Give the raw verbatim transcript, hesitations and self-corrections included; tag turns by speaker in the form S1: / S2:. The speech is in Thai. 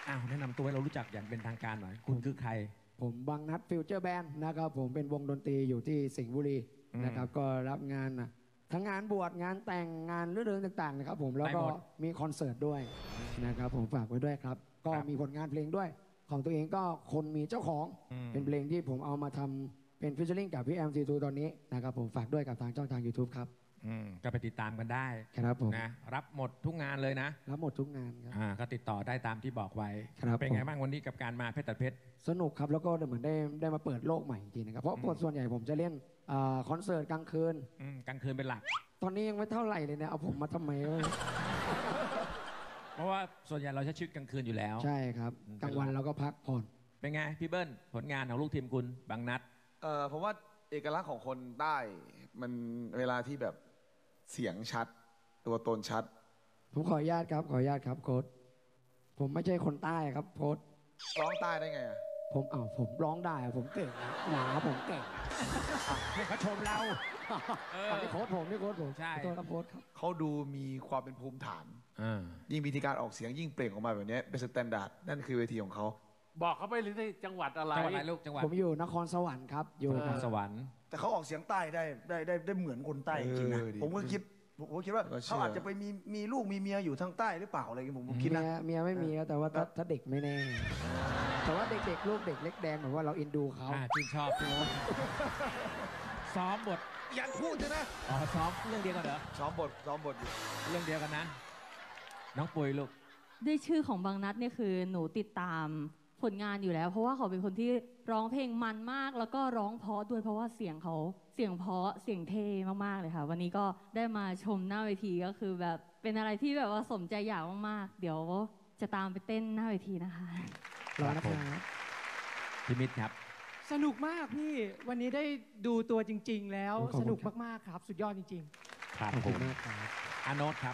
S1: อ้าวแนะนำตัวให้เรารู้จักอย่างเป็นทางการหน่อยคุณคือใคร
S2: ผมบังนัดฟิวเจอร์แบนด์นะครับผมเป็นวงดนตรีอยู่ที่สิงห์บุรีนะครับก็รับงานทั้งงานบวชงานแต่งงานเรื่องต่างๆนะครับผมแล้วก็มีคอนเสิร์ตด้วยนะครับผมฝากไว้ด้วยครับก็มีผลงานเพลงด้วยของตัวเองก็คนมีเจ้าของเป็นเพลงที่ผมเอามาทำเป็นฟิชเชอร์ลิงกับพี่แอมซีทูตอนนี้นะครับผมฝากด้วยกับทางช่องทาง YouTube ครับ
S1: ก็ไปติดตามกันได้
S2: ครับผม
S1: นะรับหมดทุกงานเลยนะ
S2: รับหมดทุกงานครับ
S1: ก็ติดต่อได้ตามที่บอกไว้เป็นไงบ้างวันนี้กับการมาเพชรตัดเพชร
S2: สนุกครับแล้วก็เหมือนได้ได้มาเปิดโลกใหม่จริงนะครับเพราะส่วนใหญ่ผมจะเล่นคอนเสิร์ตกลางคืน
S1: กลางคืนเป็นหลัก
S2: ตอนนี้ยังไม่เท่าไหร่เลยเนี่ยเอาผมมาทำไม
S1: เพราะว่าส่วนใหญ่เราใช้ชีวิตกลางคืนอยู่แล้ว
S2: ใช่ครับกลางวันเราก็พักผ่อน
S1: เป็นไงพี่เบิ้ลผลงานของลูกทีมคุณบางนัด
S3: เออผมว่าเอกลักษณ์ของคนใต้มันเวลาที่แบบเสียงชัดตัวตนชัด
S2: ผมขออนุญาตครับขออนุญาตครับโค้ดผมไม่ใช่คนใต้ครับโค้ด
S3: ร้องใต้ได้ไงอ่ะ
S2: ผมอ้าวผมร้องได้ผมเก่งหนาผมเก่ง
S1: ให้เขาชมเรา
S2: นี่โค้ดผมนี่โค้ดผม
S1: ใช่
S2: ตัวโค้ดครับ
S3: เขาดูมีความเป็นภูมิฐานยิ่งวิธีการออกเสียงยิ่งเปล่งออกมาแบบนี้เป็นสแตนดาร์ดนั่นคือเวทีของเขา
S4: บอกเขาไปเลยที่จังหวัดอะไร
S1: จังหวัดอะไรลูกจังหวัด
S2: ผมอยู่นครสวรรค์ครับอยู่
S1: นครสวรรค์
S5: แต่เขาออกเสียงใต้ได้ได้ได้ได้เหมือนคนใต้จริงนะผมก็คิดผมก็คิดว่าเขาอาจจะไปมีมีลูกมีเมียอยู่ทางใต้หรือเปล่าอะไรอย่างผมคิดนะ
S2: เมียไม่มีแต่ว่าถ้าเด็กไม่แน่แต่ว่าเด็กๆลูกเด็กเล็กแดงเหมือนว่าเราอินดูเขา
S1: ชื่นชอบซ้อมบท
S5: ยังพูดนะ
S1: อ๋อซ้อมเรื่องเดียวกันเหรอ
S3: ซ้อมบทซ้อมบทอยู่
S1: เรื่องเดียวกันนะน้องปุยลูก
S6: ด้วยชื่อของบางนัดเนี่ยคือหนูติดตามผลงานอยู่แล้วเพราะว่าเขาเป็นคนที่ร้องเพลงมันมากแล้วก็ร้องเพราะด้วยเพราะว่าเสียงเขาเสียงเพราะเสียงเท่มากๆเลยค่ะวันนี้ก็ได้มาชมหน้าเวทีก็คือแบบเป็นอะไรที่แบบว่าสมใจอยากมากๆเดี๋ยวจะตามไปเต้นหน้าเวทีนะคะ
S2: รอนะครับ
S1: พี่มิตรครับ
S7: สนุกมากพี่วันนี้ได้ดูตัวจริงๆแล้วสนุกมากๆครับสุดยอดจริง
S1: ๆครับผมอาโนตครับ